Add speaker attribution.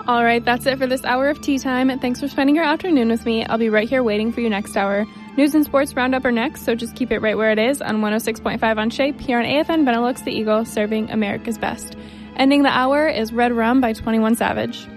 Speaker 1: All right, that's it for this hour of Tea Time. Thanks for spending your afternoon with me. I'll be right here waiting for you next hour. News and sports roundup are next, so just keep it right where it is on 106.5 on Shape here on AFN Benelux The Eagle, serving America's best. Ending the hour is Red Rum by 21 Savage.